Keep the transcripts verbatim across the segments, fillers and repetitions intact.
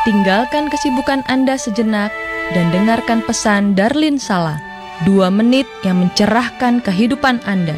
Tinggalkan kesibukan Anda sejenak dan dengarkan pesan Darlin Sala, dua menit yang mencerahkan kehidupan Anda.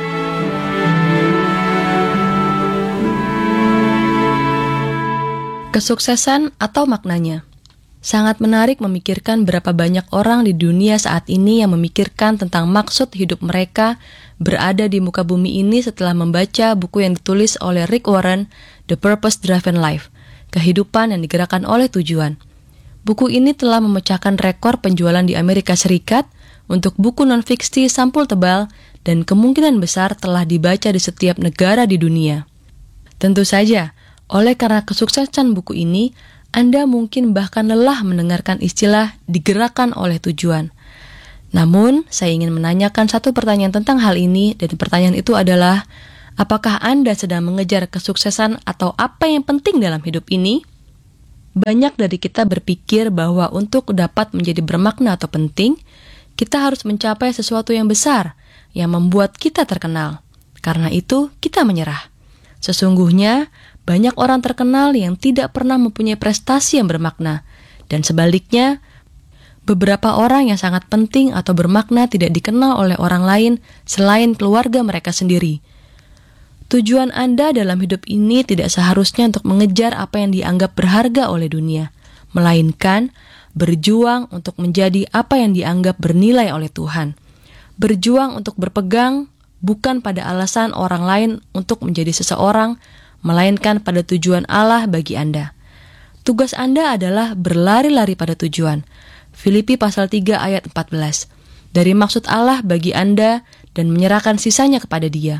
Kesuksesan atau maknanya. Sangat menarik memikirkan berapa banyak orang di dunia saat ini yang memikirkan tentang maksud hidup mereka berada di muka bumi ini setelah membaca buku yang ditulis oleh Rick Warren, The Purpose Driven Life, Kehidupan yang Digerakkan oleh Tujuan. Buku ini telah memecahkan rekor penjualan di Amerika Serikat untuk buku non-fiksi sampul tebal dan kemungkinan besar telah dibaca di setiap negara di dunia. Tentu saja, oleh karena kesuksesan buku ini, Anda mungkin bahkan lelah mendengarkan istilah digerakkan oleh tujuan. Namun, saya ingin menanyakan satu pertanyaan tentang hal ini, dan pertanyaan itu adalah, apakah Anda sedang mengejar kesuksesan atau apa yang penting dalam hidup ini? Banyak dari kita berpikir bahwa untuk dapat menjadi bermakna atau penting, kita harus mencapai sesuatu yang besar, yang membuat kita terkenal. Karena itu, kita menyerah. Sesungguhnya, banyak orang terkenal yang tidak pernah mempunyai prestasi yang bermakna, dan sebaliknya, beberapa orang yang sangat penting atau bermakna tidak dikenal oleh orang lain selain keluarga mereka sendiri. Tujuan Anda dalam hidup ini tidak seharusnya untuk mengejar apa yang dianggap berharga oleh dunia, melainkan berjuang untuk menjadi apa yang dianggap bernilai oleh Tuhan. Berjuang untuk berpegang bukan pada alasan orang lain untuk menjadi seseorang, melainkan pada tujuan Allah bagi Anda. Tugas Anda adalah berlari-lari pada tujuan. Filipi pasal tiga ayat empat belas. Dari maksud Allah bagi Anda dan menyerahkan sisanya kepada Dia.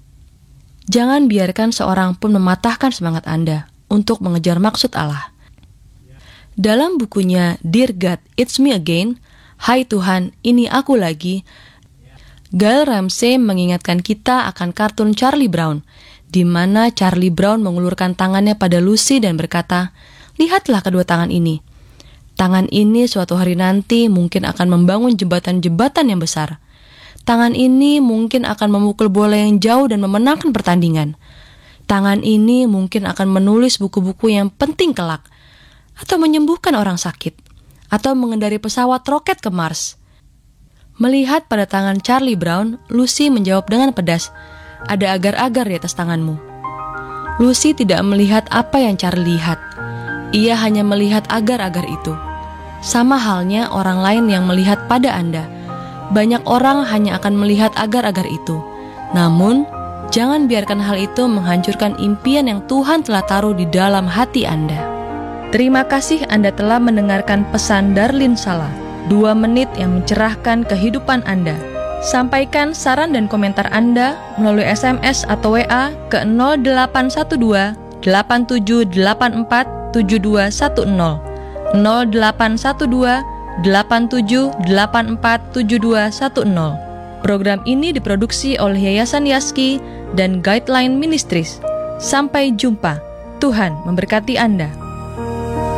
Jangan biarkan seorang pun mematahkan semangat Anda untuk mengejar maksud Allah. Dalam bukunya Dear God, It's Me Again, Hai Tuhan, Ini Aku Lagi, Gail Ramsey mengingatkan kita akan kartun Charlie Brown, di mana Charlie Brown mengulurkan tangannya pada Lucy dan berkata, "Lihatlah kedua tangan ini. Tangan ini suatu hari nanti mungkin akan membangun jembatan-jembatan yang besar. Tangan ini mungkin akan memukul bola yang jauh dan memenangkan pertandingan. Tangan ini mungkin akan menulis buku-buku yang penting kelak, atau menyembuhkan orang sakit, atau mengendari pesawat roket ke Mars." Melihat pada tangan Charlie Brown, Lucy menjawab dengan pedas, "Ada agar-agar di atas tanganmu." Lucy tidak melihat apa yang Charlie lihat. Ia hanya melihat agar-agar itu. Sama halnya orang lain yang melihat pada Anda. Banyak orang hanya akan melihat agar-agar itu. Namun, jangan biarkan hal itu menghancurkan impian yang Tuhan telah taruh di dalam hati Anda. Terima kasih Anda telah mendengarkan pesan Darlin Sala, dua menit yang mencerahkan kehidupan Anda. Sampaikan saran dan komentar Anda melalui S M S atau W A ke nol delapan satu dua delapan tujuh delapan empat tujuh dua satu nol nol delapan satu dua delapan tujuh delapan empat tujuh dua satu nol. Program ini diproduksi oleh Yayasan Yaski dan Guideline Ministries. Sampai jumpa. Tuhan memberkati Anda.